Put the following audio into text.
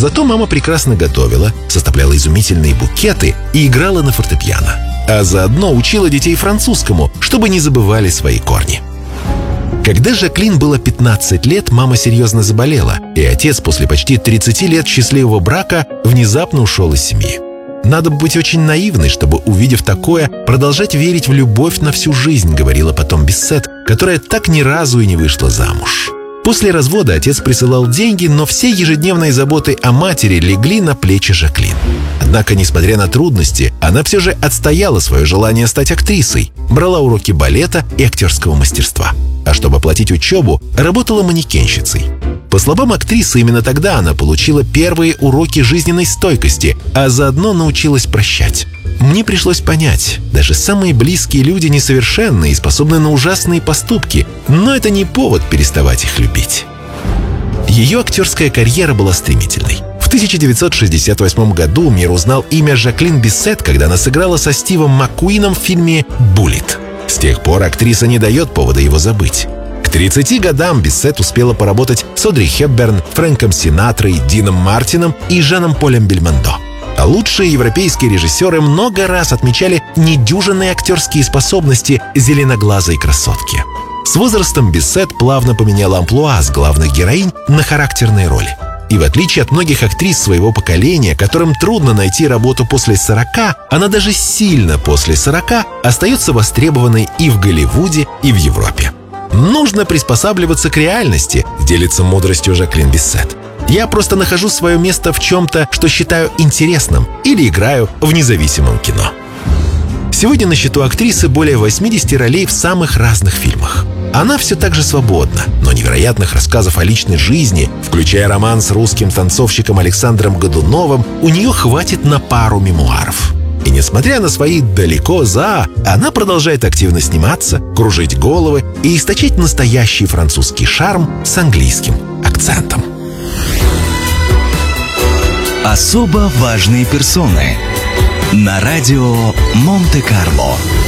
Зато мама прекрасно готовила, составляла изумительные букеты и играла на фортепиано. А заодно учила детей французскому, чтобы не забывали свои корни. Когда Жаклин было 15 лет, мама серьезно заболела, и отец после почти 30 лет счастливого брака внезапно ушел из семьи. «Надо быть очень наивной, чтобы, увидев такое, продолжать верить в любовь на всю жизнь», говорила потом Биссет, которая так ни разу и не вышла замуж. После развода отец присылал деньги, но все ежедневные заботы о матери легли на плечи Жаклин. Однако, несмотря на трудности, она все же отстояла свое желание стать актрисой, брала уроки балета и актерского мастерства. А чтобы оплатить учебу, работала манекенщицей. По словам актрисы, именно тогда она получила первые уроки жизненной стойкости, а заодно научилась прощать. Мне пришлось понять, даже самые близкие люди несовершенны и способны на ужасные поступки, но это не повод переставать их любить. Ее актерская карьера была стремительной. В 1968 году мир узнал имя Жаклин Биссет, когда она сыграла со Стивом Маккуином в фильме «Буллит». С тех пор актриса не дает повода его забыть. К 30 годам Биссет успела поработать с Одри Хепберн, Фрэнком Синатрой, Дином Мартином и Жаном Полем Бельмондо. А лучшие европейские режиссеры много раз отмечали недюжинные актерские способности зеленоглазой красотки. С возрастом Биссет плавно поменяла амплуа с главных героинь на характерные роли. И в отличие от многих актрис своего поколения, которым трудно найти работу после 40, она даже сильно после 40 остается востребованной и в Голливуде, и в Европе. Нужно приспосабливаться к реальности, делится мудростью Жаклин Биссет. Я просто нахожу свое место в чем-то, что считаю интересным, или играю в независимом кино. Сегодня на счету актрисы более 80 ролей в самых разных фильмах. Она все так же свободна, но невероятных рассказов о личной жизни, включая роман с русским танцовщиком Александром Годуновым, у нее хватит на пару мемуаров. И несмотря на свои далеко за, она продолжает активно сниматься, кружить головы и источать настоящий французский шарм с английским акцентом. Особо важные персоны на радио Монте-Карло.